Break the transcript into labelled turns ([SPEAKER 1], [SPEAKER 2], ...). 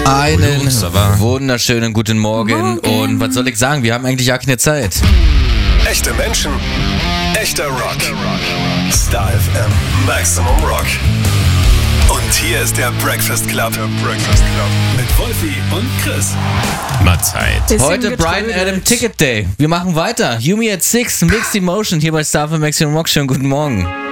[SPEAKER 1] Einen wunderschönen guten Morgen. Und was soll ich sagen, wir haben eigentlich gar keine Zeit.
[SPEAKER 2] Echte Menschen, echter Rock. Star FM, Maximum Rock. Und hier ist der Breakfast Club. Mit Wolfi und Chris.
[SPEAKER 3] Mahlzeit.
[SPEAKER 1] Heute Brian Adam Ticket Day. Wir machen weiter. Yumi at 6, Mixed Emotion hier bei Star FM Maximum Rock. Schönen guten Morgen.